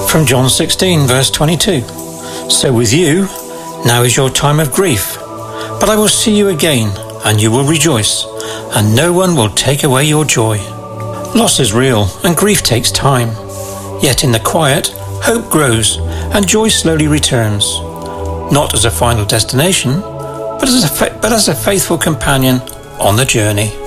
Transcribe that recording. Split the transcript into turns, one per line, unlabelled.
From John 16, verse 22. So with you, now is your time of grief, but I will see you again, and you will rejoice, and no one will take away your joy. Loss is real, and grief takes time. Yet in the quiet, hope grows, and joy slowly returns. Not as a final destination, but as a faithful companion on the journey.